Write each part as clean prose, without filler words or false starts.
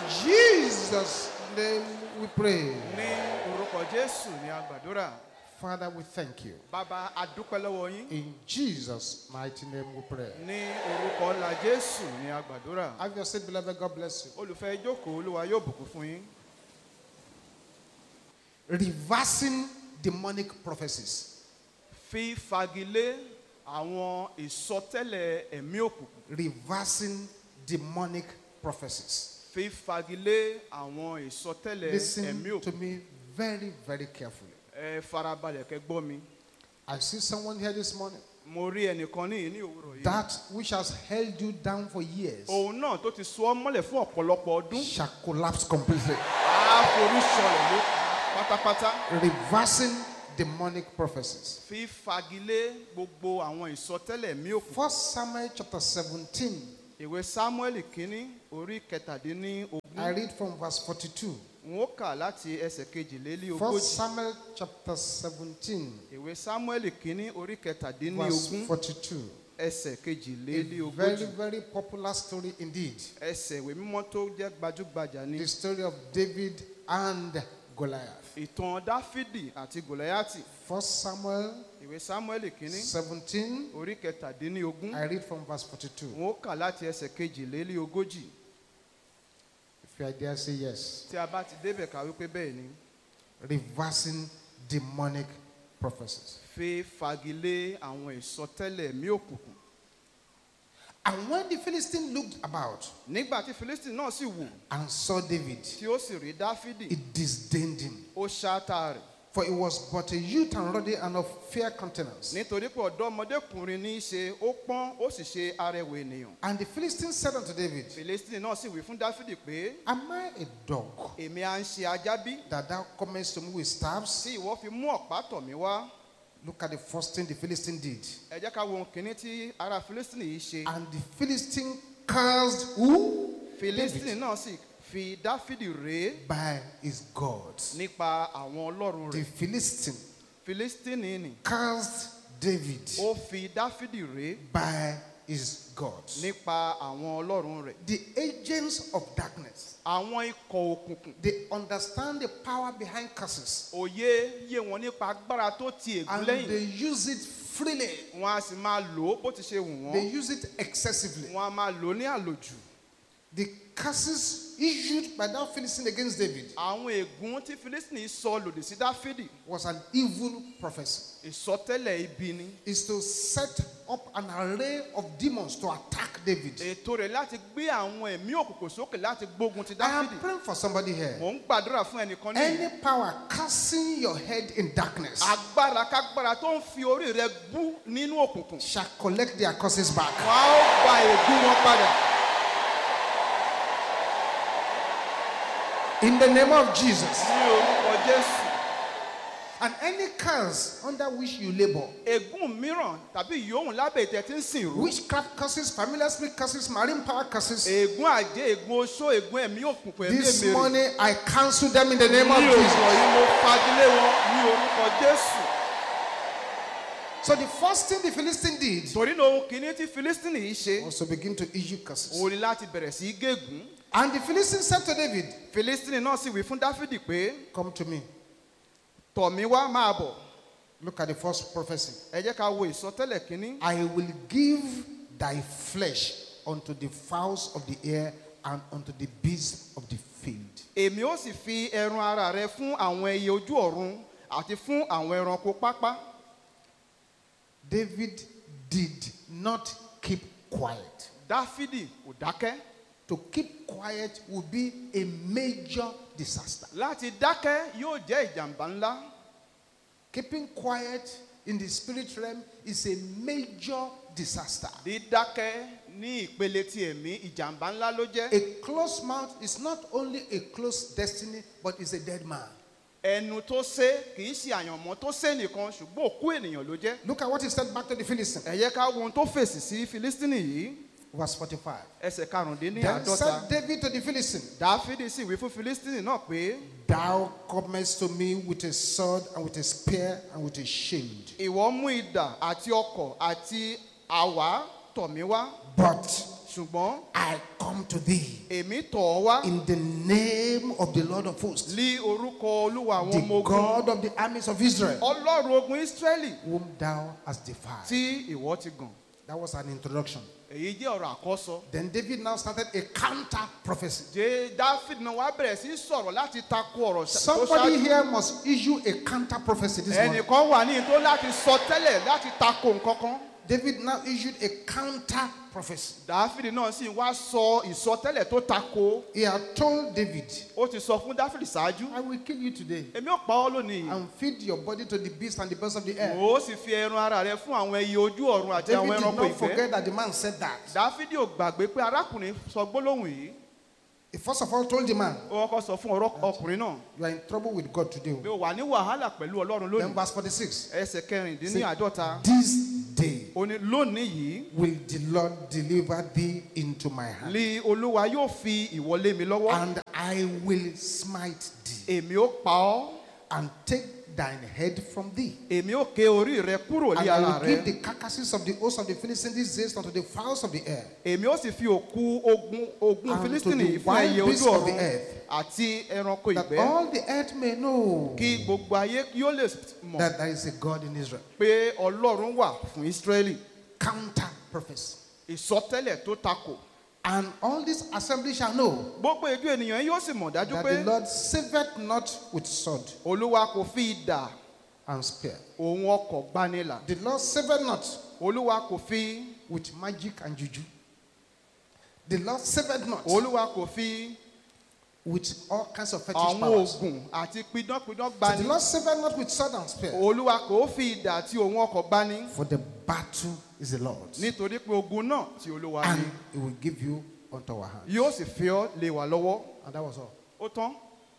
Jesus' name we pray. Ní orúkọ Jésù ni a gbàdúrà. Father, we thank you. Bàbá, a dúpẹ́ lọ́wọ́ yín. In Jesus' mighty name we pray. Ní orúkọ ńlá Jésù ni a gbàdúrà. Have your seat, beloved. God bless you. Olùfẹ́ ìjókòó, Olúwa yóò bùkún fún yín. Reversing demonic prophecies. Fífagilé àwọn ìsọtẹ́lẹ̀ ẹ̀mí òkùnkùn. Reversing demonic prophecies. Fífagilé àwọn ìsọtẹ́lẹ̀ ẹ̀mí Listen to òkùnkùn. me very, very carefully. Ẹ farabalẹ̀ kẹ́ gbọ́ mi. I see someone here this morning. Mo rí ẹnìkan ní òwúrọ̀ yìí. That which has held you down for years Òun náà tó ti so ọ́ mọ́lẹ̀ fún ọ̀pọ̀lọpọ̀ ọdún. shall collapse completely. A forí sọlẹ̀ ló pátápátá. Reversing demonic prophecies. Fífagilé gbogbo àwọn ìsọtẹ́lẹ̀ ẹ̀mí òkùnkùn. 1 Samuel chapter 17. Ìwé Sámúẹ́lì kínní orí kẹtàdínlógún. I read from verse 42. N ó kà láti ẹsẹ̀ 1 kejìlélógójì. Samuel chapter 17, Ìwé Sámúẹ́lì kínní orí verse kẹtàdínlógún 42. ẹsẹ̀ A kejìlélógójì. very, very popular story indeed. Ẹsẹ̀ ìwé mímọ́ tó jẹ́ gbajúgbajà ni. The story of David and Goliath. Ìtàn Dáfídì àti Gòláyátì. 1 Samuel Ìwé Sámúẹ́lì kínní 17, orí kẹtàdínlógún. I read from verse 42. N ó kà láti ẹsẹ̀ kejìlélógójì. If you are there, say yes. Tí a bá ti débẹ̀ ká wípé bẹ́ẹ̀ ni. Reversing demonic prophecies. Fífagilé àwọn ìsọtẹ́lẹ̀ ẹ̀mí òkùnkùn. And when the Philistine looked about Nígbà tí Fílístì náà sì wò and saw David, tí ó sì rí Dáfídì, he disdained him. ó ṣáátá rẹ̀. For he was but a youth and ruddy and of fair countenance. Nítorí pé ọ̀dọ́mọdékùnrin ní í ṣe, ó pọ́n, ó sì ṣe arẹwà ènìyàn. And the Philistine said unto David, Fílístì náà sì wí fún Dáfídì pé, Am I a dog èmi à ń ṣe ajá bí, that thou comest to me with staffs? tí ìwọ fi mú ọ̀pá tọ̀ mí wá? Look at the first thing the Philistine did. Ẹ jẹ́ ká wo ohun kìíní tí ará Fílístì yìí ṣe. And the Philistine cursed who? Fílístì David. náà sì fi Dáfídì ré By his gods. nípa àwọn ọlọ́run The rẹ̀. Philistine Fílístì ni cursed David ó fi Dáfídì ré by his gods. nípa àwọn ọlọ́run rẹ̀. The agents of darkness, Àwọn ikọ̀ òkùnkùn, they understand the power behind curses òye yé wọn nípa agbára tó ti ègún and lẹ́yìn. they use it freely. Wọ́n á sì máa lò ó bó ti ṣe wù They wọ́n. use it excessively. Wọ́n á máa lò ó ní àlòjù. The curses issued by that Philistine against David Àwọn ègún tí Fílístì sọ lòdì sí Dáfídì, was an evil prophecy. ìsọtẹ́lẹ̀ ibi ni. Is to set up an array of demons to attack David. Ètò rẹ̀ láti gbé àwọn ẹ̀mí òkùnkùn sókè láti gbógun ti I am Dáfídì. praying for somebody here. Mò ń gbàdúrà fún ẹnìkan ní Any power casting your head in darkness agbára kágbára tó ń fi orí rẹ̀ bú nínú òkùnkùn. shall collect their curses back. Wọ́n á gba ègún wọn padà. In the name of Jesus. Ní orúkọ Jésù. And any curse under which you labor, Ègún mìíràn tàbí ìyóhùn lábẹ́ ìtẹ́ tí ń sìn rú. witchcraft curses, familiar spirit curses, marine power curses, Ègún àjẹ́, ègún oṣó, ègún ẹ̀mí òkùnkùn, ẹ̀mí this èmèrè. morning I cancel them in the name of Ní Jesus. òwúrọ̀ yìí mo fagilé wọn ní orúkọ Jésù. So the first thing the Philistine did Torí náà ohun kìíní tí Fílístì yìí ṣe, was to begin to issue curses. òun ni láti bẹ̀rẹ̀ sí í gégùn. And the Philistine said to David, Fílístì náà sì wí fún Dáfídì pé, Come to me. tọ̀ mí wá máa bọ̀. Look at the first prophecy. Ẹ jẹ́ ká wo ìsọtẹ́lẹ̀ kìíní. I will give thy flesh unto the fowls of the air and unto the beasts of the field. Èmi ó sì fi ẹran ara rẹ fún àwọn ẹyẹ ojú ọ̀run àti fún àwọn ẹranko pápá. David did not keep quiet. Dáfídì kò dákẹ́. To keep quiet would be a major disaster. Láti dákẹ́ yóò jẹ́ ìjàmbá ńlá. Keeping quiet in the spirit realm is a major disaster. Dídákẹ́ ní ìpele ti ẹ̀mí ìjàmbá ńlá ló jẹ́. A closed mouth is not only a closed destiny, but is a dead man. Ẹnu tó sé kì í ṣe àyànmọ́ tó sé nìkan ṣùgbọ́n òkú ènìyàn ló jẹ́. Look at what he said back to the Philistine. Ẹ jẹ́ ká wo ohun tó fèsì sí Fílístínì yìí. Verse 45. Ẹsẹ̀ Then karùndínláàdọ́ta. said David to the Philistine, Dáfídì sì wí fún Fílístínì náà pé, Thou comest to me with a sword and with a spear and with a shield. ìwọ mú idà àti ọ̀kọ̀ àti àwá tọ̀ mí wá. But Ṣùgbọ́n I come to thee èmi tọ̀ ọ́ wá in the name of the Lord of hosts, lí orúkọ olúwa àwọn the ọmọ ogun God of the armies of Israel, ọlọ́run ogun Ísírẹ́lì whom thou hast defied. tí ìwọ ti gàn. That was an introduction. èyí jẹ́ ọ̀rọ̀ àkọ́sọ. Then David now started a counter prophecy. Dáfídì náà wá bẹ̀rẹ̀ sí sọ̀rọ̀ láti tako ọ̀rọ̀ tó Somebody ṣáájú. here must issue a counter prophecy this morning. ẹnìkan wà ní tó láti sọ tẹ́lẹ̀ láti tako nǹkan kan. David now issued a counter prophecy. Dáfídì náà sì wá sọ ìsọtẹ́lẹ̀ tó tako. He had told David, ó ti sọ fún Dáfídì ṣáájú. I will kill you today èmi ò pa ọ́ lónìí. and feed your body to the beasts and the birds of the air. ó sì fi ẹran ara rẹ fún àwọn ẹyẹ ojú ọ̀run àti David àwọn did ẹranko not ìgbẹ́. forget that the man said that. Dáfídì ò gbàgbé pé arákùnrin sọ gbólóhùn yìí. He first of all told the man, ó kọ́kọ́ sọ fún ọkùnrin náà you are in trouble with God today. pé ó wà ní wàhálà pẹ̀lú Ọlọ́run Then lónìí. verse 46. ẹsẹ̀ kẹrìndínláàádọ́ta. This day ó ní lónìí yìí will the Lord deliver thee into my hand, lí Olúwa yóò fi ìwọlé mi lọ́wọ́. and I will smite thee èmi ó pa ọ́. and take thine head from thee. èmi ó ké orí rẹ kúrò And ní I ara will give rẹ. the carcasses of the host of the Philistines these days unto the fowls of the air, èmi ó sì fi òkú ogun And Fílístínì to the yìí fún ẹyẹ wild beasts ojú of the ọ̀run earth, àti ẹranko that ìgbẹ́. all the earth may know kí gbogbo ayé yóò lè mọ̀ that there is a God in Israel. pé Ọlọ́run wà fún Ísírẹ́lì. Counter prophecy. ìsọtẹ́lẹ̀ tó tako. And all this assembly shall know gbogbo ìjọ ènìyàn yóò sì mọ̀ dájú that pé the Lord saveth not with sword Olúwa kò fi idà and spear. òun ọkọ̀ gbanilà. The Lord saveth not Olúwa kò fi with magic and juju. The Lord saveth not Olúwa kò fi with all kinds of fetish àwọn powers. oògùn àti pidánpidán So gbani. the Lord saveth not with sword and spear. Olúwa kò fi idà àti òun ọkọ̀ gbani. For the battle is the Lord's, nítorí pé ogun náà tí Olúwa and ní He will give you unto our hand. yóò sì fi ọ́ lé wa lọ́wọ́. And that was all. ó tán.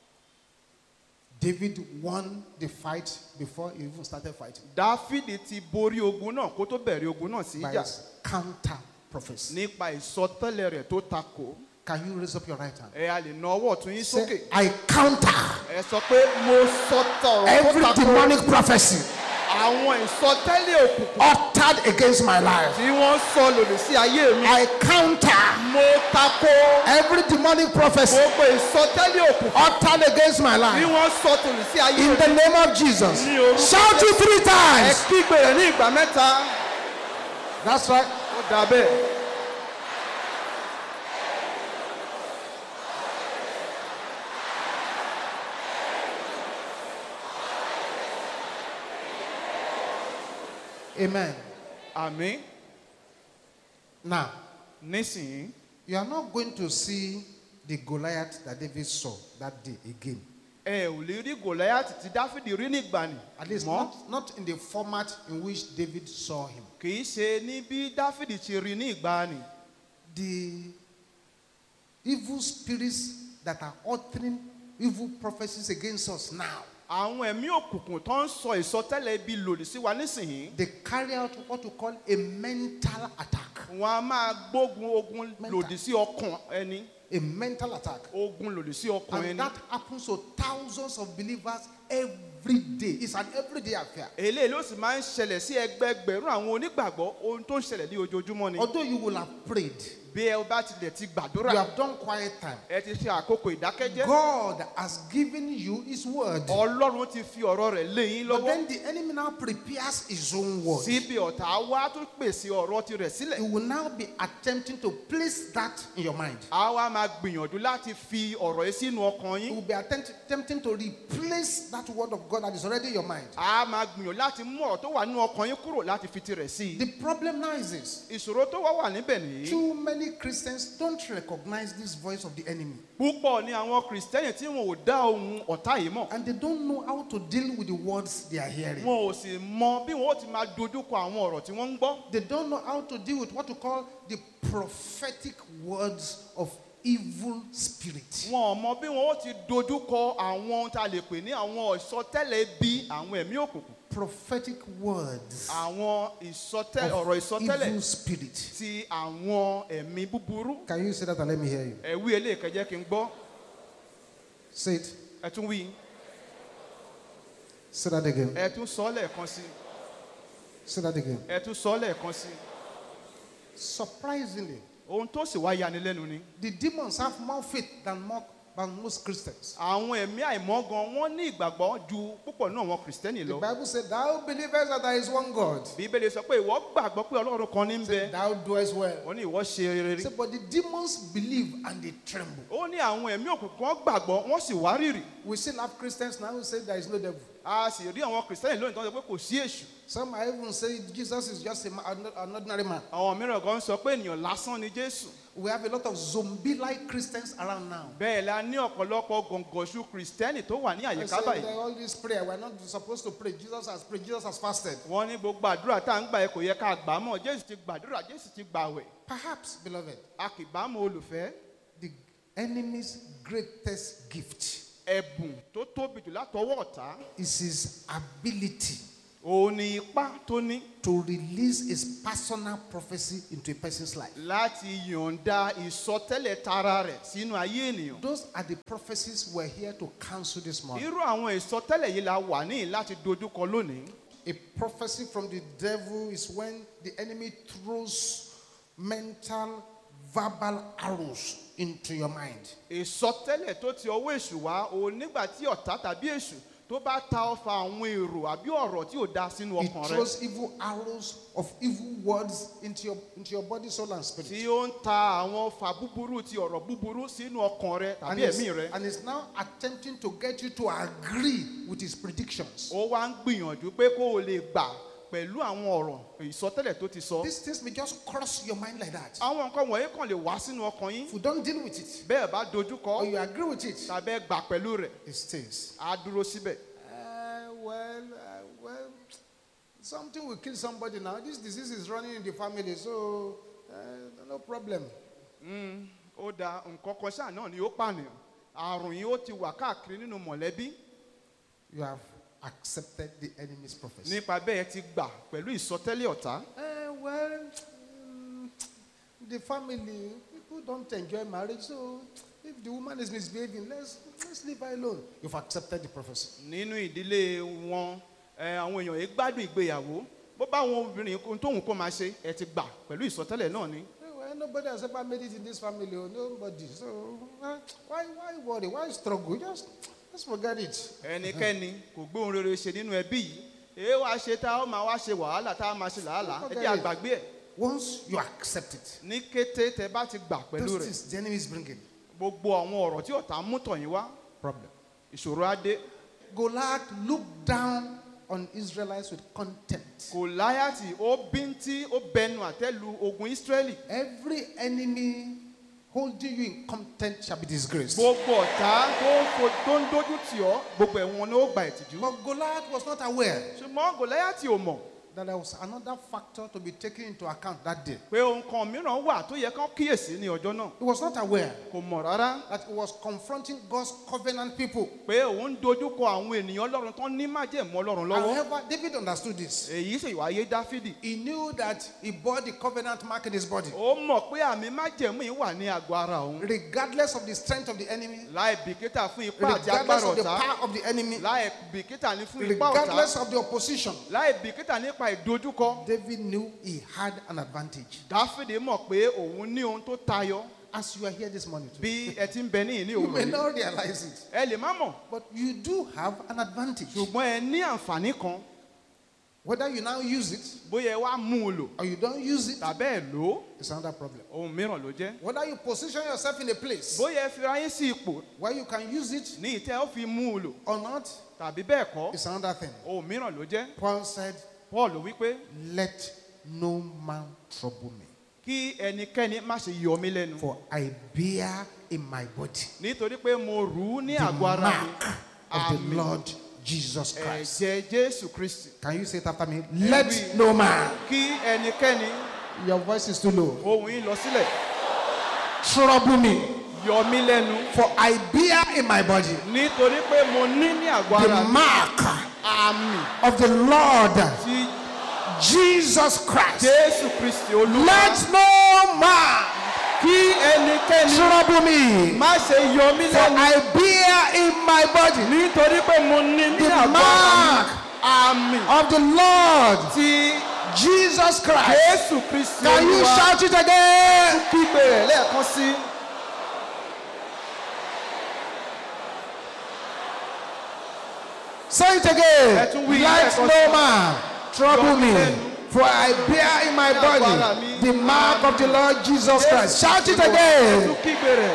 David won the fight before he even started fighting Dáfídì ti borí ogun náà kó tó bẹ̀rẹ̀ ogun náà sí by ìjà his counter prophecy. nípa ìsọtẹ́lẹ̀ rẹ̀ tó takò. Can you raise up your right hand? ẹ a lè na ọwọ́ ọ̀tún yín Say, sókè. I counter ẹ sọ pé mo sọtọ̀ ọ̀rọ̀ every tó takò demonic prophecy àwọn ìsọtẹ́lẹ̀ òkùnkùn uttered against my life. tí wọ́n sọ lòdì sí ayé mi. I counter mo takò every demonic prophecy gbogbo ìsọtẹ́lẹ̀ òkùnkùn uttered against my tí life. wọ́n sọ lòdì sí ayé In mi. the name of Jesus. Ní orúkọ Shout it 3 ẹ times. kígbe rẹ̀ ní ìgbà mẹ́ta. That's right. ó dà bẹ́ẹ̀. Amen. àmín. Now, nísìnyí you are not going to see the Goliath that David saw that day again. ẹ ò lè rí Gòláyátì tí Dáfídì rí nígbàanì At least mọ́. not in the format in which David saw him. kì í ṣe ní bí Dáfídì ti rí ní ìgbàanì. The evil spirits that are uttering evil prophecies against us now, àwọn ẹ̀mí òkùnkùn tó ń sọ ìsọtẹ́lẹ̀ ibi lòdì sí wa nísìnyí. they carry out what we call a mental attack. wọ́n á máa gbógun ogun lòdì sí ọkàn ẹni. A mental attack. ogun lòdì sí ọkàn And ẹni. that happens to thousands of believers every day. It's an everyday affair. eléyìí ló sì máa ń ṣẹlẹ̀ sí ẹgbẹẹgbẹ̀rún àwọn onígbàgbọ́ ohun tó ń ṣẹlẹ̀ ní ojoojúmọ́ ni. Although you will have prayed, bí ẹ bá tilẹ̀ ti you gbàdúrà have done quiet time, ẹ ti ṣe àkókò ìdákẹ́jẹ́. God has given you His word. Ọlọ́run ti fi ọ̀rọ̀ rẹ̀ lé yín But lọ́wọ́. then the enemy now prepares his own word. síbi ọ̀tá wa tún pèsè ọ̀rọ̀ tirẹ̀ He sílẹ̀. will now be attempting to place that in your mind. a wá máa gbìyànjú láti fi ọ̀rọ̀ yìí sínú ọkàn He yín. will be attempting to replace that word of God that is already in your mind. a máa gbìyànjú láti mú ọ̀rọ̀ tó wà nínú ọkàn yín kúrò láti fi tirẹ̀ sí i. The problem now is this. ìṣòro tó wà níbẹ̀ nìyí. Too many Christians don't recognize this voice of the enemy. púpọ̀ ni àwọn kìrìsìtẹ́nì tí wọn ò dá ohùn ọ̀tá yìí mọ̀. And they don't know how to deal with the words they are hearing. wọn ò sì mọ bí wọn ó ti máa dojúkọ àwọn ọ̀rọ̀ tí wọ́n ń gbọ́. They don't know how to deal with what we call the prophetic words of evil spirit. wọn ò mọ bí wọn ó ti dojúkọ àwọn ohun tá a lè pè ní àwọn ìsọtẹ́lẹ̀ bí àwọn ẹ̀mí òkùnkùn. Prophetic words àwọn ọ̀rọ̀ of ìsọtẹ́lẹ̀ evil spirit. ti àwọn ẹ̀mí búburú. Can you say that and let me hear you? ẹ wí eléyìí kẹjẹ kí n gbọ́. Say it. ẹ tún wí. Say that again. ẹ tún sọ lẹ́ẹ̀kan sí. Say that again. ẹ tún sọ lẹ́ẹ̀kan sí. Surprisingly, ohun tó sì wá yanilẹ́nu ni. The demons have more faith than most Christians. Àwọn ẹ̀mí àìmọ́ gan wọ́n ní ìgbàgbọ́ ju púpọ̀ nínú àwọn Kristẹni The lọ. Bible said, "Thou believest that there is one God." Bíbélì sọ pé ìwọ gbàgbọ́ pé Ọlọ́run kan ní ń bẹ. Thou doest well. Ó ní ìwọ ṣe rere. So, but the demons believe and they tremble. Ó ní àwọn ẹ̀mí òkùnkùn wọ́n gbàgbọ́ wọ́n sì wárìrì. We still have Christians now who say there is no devil. A sì rí àwọn Kristẹni lónìí tó ń sọ pé kò sí èṣù. Some are even saying Jesus is just an ordinary man. Àwọn mìíràn kan sọ pé ènìyàn lásán ni Jésù. We have a lot of zombie-like Christians around now. Bẹ́ẹ̀ la ní ọ̀pọ̀lọpọ̀ gọ̀ǹgọ̀ṣù Kristẹni tó wà ní They àyíká say báyìí. that all this prayer, we're not supposed to pray. Jesus has prayed. Jesus has fasted. Wọ́n ní gbogbo àdúrà tá à ń gbà yẹn kò yẹ ká gbà á mọ́. Jésù ti gbàdúrà, Jésù ti gbàwẹ̀. Perhaps, beloved, A kì bá mọ olùfẹ́. the enemy's greatest gift Ẹ̀bùn tó tóbi jù látọwọ́ ọ̀tá. is his ability Òun ni ipá tó ní to release his personal prophecy into a person's life. láti yọ̀ǹda ìsọtẹ́lẹ̀ tara rẹ̀ sínú ayé ènìyàn. Those are the prophecies we're here to cancel this morning. Irú àwọn ìsọtẹ́lẹ̀ yìí la wà ní láti dojúkọ lónìí. A prophecy from the devil is when the enemy throws mental, verbal arrows into your mind. Ìsọtẹ́lẹ̀ tó ti ọwọ́ èṣù wá òun nígbà tí ọ̀tá tàbí èṣù tó bá ta ọfà àwọn èrò àbí ọ̀rọ̀ tí ò dá sínú He ọkàn rẹ. throws evil arrows of evil words into your body, soul, and spirit. Tí ó ń ta àwọn ọfà búburú ti ọ̀rọ̀ búburú sínú ọkàn rẹ tàbí ẹ̀mí rẹ. And is now attempting to get you to agree with his predictions. Ó wá ń gbìyànjú pé kó o lè gbà pẹ̀lú àwọn ọ̀rọ̀ ìsọtẹ́lẹ̀ tó ti sọ. These things may just cross your mind like that. Àwọn nǹkan wọ̀nyí kàn lè wá sínú ọkàn yín. If you don't deal with it, Bẹ́ẹ̀ bá dojúkọ or you agree with it, tàbí ẹ gbà pẹ̀lú rẹ̀, it stays. á dúró síbẹ̀. Well, something will kill somebody now. This disease is running in the family, so no problem. Ó da nǹkan kan ṣáà náà ni ó pànìyàn. Àrùn yìí ó ti wà káàkiri nínú mọ̀lẹ́bí. You have accepted the enemy's prophecy. Nípa bẹ́ẹ̀ ti gbà pẹ̀lú ìsọtẹ́lẹ̀ ọ̀tá. The family, people don't enjoy marriage, so if the woman is misbehaving, let's leave her alone. You've accepted the prophecy. Nínú ìdílé wọn, àwọn èèyàn yìí gbádùn ìgbéyàwó. Bó bá àwọn obìnrin tóhun kó máa ṣe, ẹ ti gbà pẹ̀lú ìsọtẹ́lẹ̀ náà ni. Well, nobody has ever made it in this family, or nobody. So why worry? Why struggle? Just forget it. Ẹnikẹ́ni kò gbóhun rere ṣe nínú ẹbí yìí. Èé wá ṣe tá a máa wá ṣe wàhálà tá a máa ṣe làálàá. Ẹ jẹ́ àgbàgbé ẹ̀. Once you accept it, Ní kété tẹ bá ti gbà pẹ̀lú those rẹ̀. things the enemy is bringing. Gbogbo àwọn ọ̀rọ̀ tí ọ̀tá mú tọ̀yìn wá. Problem. Ìṣòro á dé. Goliath looked down on Israelites with contempt. Gòláyàtì ó bíntín ó bẹnu àtẹ́lu ogun Ísírẹ́lì. Every enemy holding you in contempt shall be disgraced. Gbogbo ọ̀tá tó ń dójú tì ọ́ gbogbo ẹ̀wọ̀n ni ó gba ìtìjú. But Goliath was not aware Ṣùgbọ́n Gòláyàtì ò mọ̀ that there was another factor to be taken into account that day. pé ohun kan mìíràn wà tó yẹ kán kíyèsí ní ọjọ́ náà. He was not aware Kò mọ̀ rárá that he was confronting God's covenant people. pé òun ń dojúkọ àwọn ènìyàn Ọlọ́run tán ní májẹ̀mú Ọlọ́run lọ́wọ́. However, David understood this. Èyí sì wáyé Dáfídì. He knew that he bore the covenant mark in his body. Ó mọ̀ pé àmì májẹ̀mú yìí wà ní àgọ́ ara òun. Regardless of the strength of the enemy, Láì bìkítà fún ipá àti regardless agbára of the ọ̀tá. power of the enemy, Láì bìkítà ní fún ipá ọ̀tá. regardless of the opposition, Láì bìkítà nípa ìdojúkọ. David knew he had an advantage. Dáfídì mọ̀ pé òun ní ohun tó tayọ. As you are here this morning, too, Bí ẹ ti ń bẹ níyìn ní you may òwúrọ̀ yìí. not realize it, Ẹ lè má mọ̀. but you do have an advantage. Ṣùgbọ́n ẹ ní àǹfààní kan. Whether you now use it Bóyá ẹ wá mú un lò or you don't use it, tàbí ẹ lò ó. it's another problem. Ohun mìíràn ló jẹ́. Whether you position yourself in a place Bóyá ẹ fi ayé sí ipò where you can use it ní ìtẹ́ ó fi mú un lò or not, tàbí bẹ́ẹ̀ kọ́. it's another thing. Ohun mìíràn ló jẹ́. Paul said, Paul wípé let no man trouble me, kí ẹnikẹ́ni má ṣe yọ mí lẹ́nu. for I bear in my body Nítorí pé mo rù ú ní the àgọ́ ara mi. mark of the Àmín. Lord Jesus Christ. Ẹ̀jẹ̀ Jésù Kristi. Can you say it after me? Let no man, Kí ẹnikẹ́ni your voice is too low, ohùn yín lọ sílẹ̀. trouble me, Yọ mí lẹ́nu. for I bear in my body Nítorí pé mo ní ní àgọ́ the ara mi. mark Àmì of the Lord ti Jesus Christ. Jésù Kristi Olúwa. Let no man Kí ẹnikẹ́ni trouble me, má ṣe yọ mí for lẹ́nu. I bear in my body Nítorí pé mo ní ní the àgọ́ ara mark mi. Àmì of the Lord ti Jesus Christ. Jésù Kristi Can you Olúwa. shout it again? Kígbe rẹ̀ lẹ́ẹ̀kan sí. Say it again. Ẹ tún wí Let lẹ́ẹ̀kan no sí. man trouble Yọ mí me, lẹ́nu. for I bear in my Ní body agbára mi. the mark of the Lord Jesus Christ. Shout it Ẹ again. tún kígbe rẹ̀.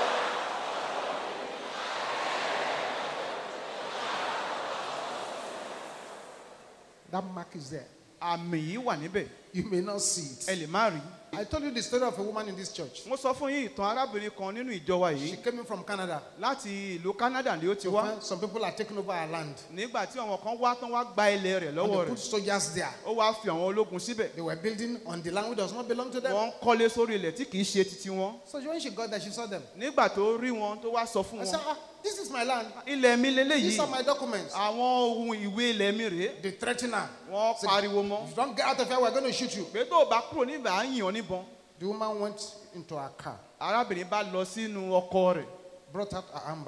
That mark is there. Àmì yìí wà níbẹ̀. You may not see Ẹ it. lè má rí. I told you the story of a woman in this church. Mo sọ fún yín ìtàn arábìnrin kan nínú ìjọ wa She yìí. came in from Canada. Láti ìlú Canada ni ó ti wá. Some people are taking over her land. Nígbà tí àwọn kan wá tán wá gba ilẹ̀ rẹ̀ And lọ́wọ́ they put rẹ̀. soldiers there. Ó wá fi àwọn ológun síbẹ̀. They were building on the land which does not belong to them. Wọ́n ń kọ́lé sórí ilẹ̀ tí kì í ṣe titi wọn. So when she got there, she saw them. Nígbà tó rí wọn tó wá sọ fún I said, wọn. this is my land. Ilẹ̀ mi These leléyìí. are my documents. Àwọn ohun ìwé ilẹ̀ mi rèé. They threaten her. Wọ́n pariwo mọ́. If you don't get out of here, we're going to shoot you. Pé tó o bá kúrò níbẹ̀ à ń yàn níbọn. The woman went into her car, Arábìnrin bá lọ sínú ọkọ rẹ̀. brought out her handbag.